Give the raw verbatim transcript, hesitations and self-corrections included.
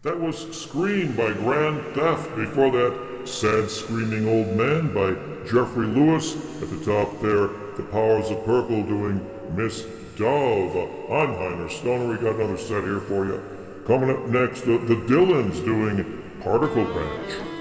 That was Scream by Grand Theft. Before that, Sad Screaming Old Man by Jeffrey Lewis. At the top there, The Powers of Purple doing Miss Dove. I'm Heiner Stoner. We got another set here for you. Coming up next, uh, the Dylans doing Particle Ranch.